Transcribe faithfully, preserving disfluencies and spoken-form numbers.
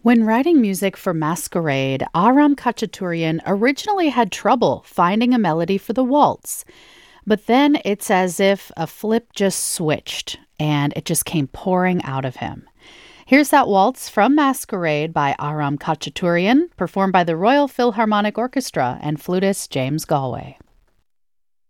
When writing music for Masquerade, Aram Khachaturian originally had trouble finding a melody for the waltz. But then it's as if a flip just switched and it just came pouring out of him. Here's that waltz from Masquerade by Aram Khachaturian, performed by the Royal Philharmonic Orchestra and flutist James Galway.